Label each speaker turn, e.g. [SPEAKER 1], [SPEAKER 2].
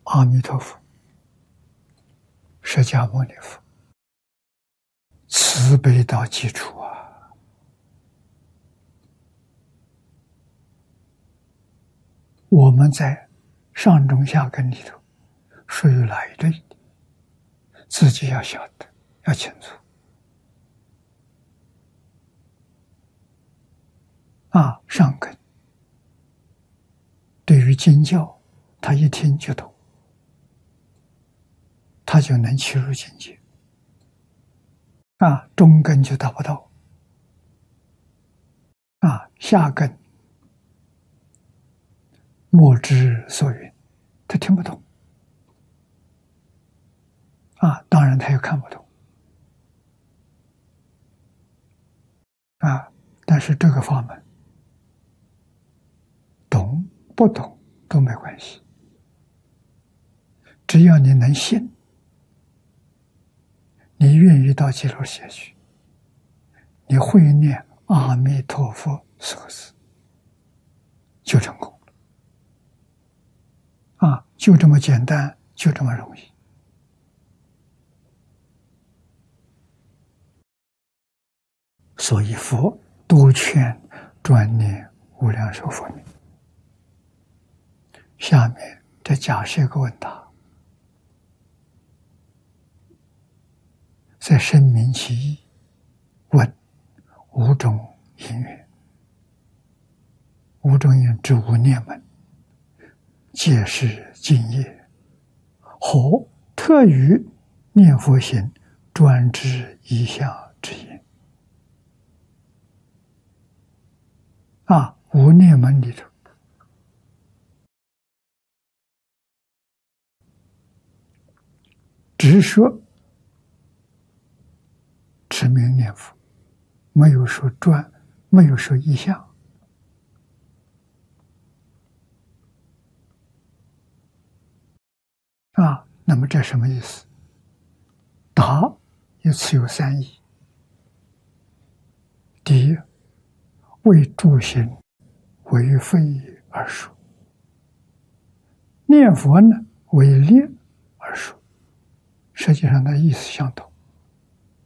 [SPEAKER 1] 阿弥陀佛、释迦牟尼佛，慈悲到基础啊！我们在上中下根里头属于哪一类的，自己要晓得，要清楚。上根对于经教，他一听就懂，他就能切入境界。中根就达不到。下根莫知所云，他听不懂。当然他也看不懂。但是这个法门，懂不懂都没关系，只要你能信，你愿意到极乐世界去，你会念阿弥陀佛四个字，就成功了。就这么简单，就这么容易。所以佛多劝专念无量寿佛名。下面再假设一个问答，在声明其意，问五种因缘，五种因缘之无念门，皆是净业，何特于念佛行专知一相之因？无念门里头，只说持名念佛，没有说专，没有说意相。那么这什么意思？答也持有三义。第一，为助行为非而说；念佛呢，为念而说。实际上，它意思相同。